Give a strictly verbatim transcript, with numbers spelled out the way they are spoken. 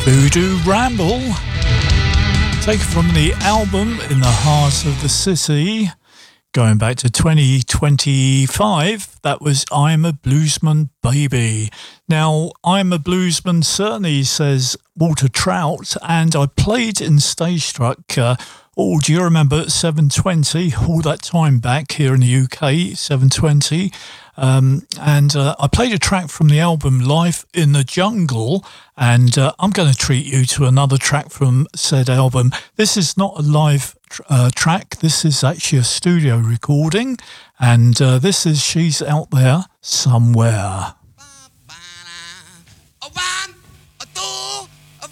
Voodoo Ramble, taken from the album In the Heart of the City, going back to twenty twenty-five. That was I'm a Bluesman Baby. Now, I'm a Bluesman certainly says Walter Trout, and I played in Stage Struck. Uh, oh, do you remember seven twenty? All that time back here in the U K, seven twenty. Um, and uh, I played a track from the album Life in the Jungle, and uh, I'm going to treat you to another track from said album. This is not a live tr- uh, track, this is actually a studio recording, and uh, this is She's Out There Somewhere.